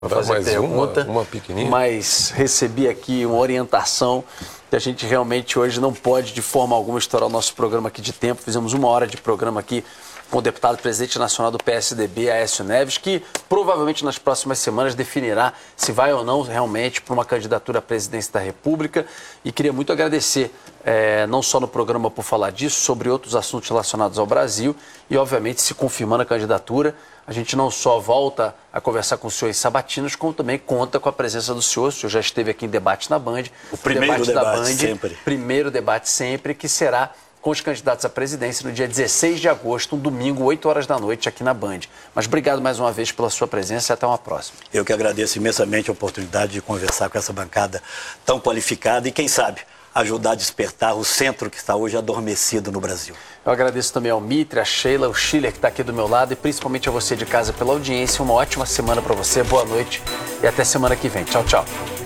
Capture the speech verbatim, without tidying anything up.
para fazer mais pergunta, uma, uma pequenininha. Mas recebi aqui uma orientação que a gente realmente hoje não pode de forma alguma estourar o nosso programa aqui de tempo. Fizemos uma hora de programa aqui com o deputado presidente nacional do P S D B, Aécio Neves, que provavelmente nas próximas semanas definirá se vai ou não realmente para uma candidatura à presidência da República. E queria muito agradecer, é, não só no programa por falar disso, sobre outros assuntos relacionados ao Brasil e, obviamente, se confirmando a candidatura, a gente não só volta a conversar com o senhor em Sabatinas, como também conta com a presença do senhor. O senhor já esteve aqui em debate na Band. O primeiro debate, debate da Band, sempre. Primeiro debate sempre, que será com os candidatos à presidência no dia dezesseis de agosto, um domingo, oito horas da noite, aqui na Band. Mas obrigado mais uma vez pela sua presença e até uma próxima. Eu que agradeço imensamente a oportunidade de conversar com essa bancada tão qualificada e, quem sabe, ajudar a despertar o centro que está hoje adormecido no Brasil. Eu agradeço também ao Mitre, a Sheila, o Schiller, que está aqui do meu lado, e principalmente a você de casa pela audiência. Uma ótima semana para você, boa noite e até semana que vem. Tchau, tchau.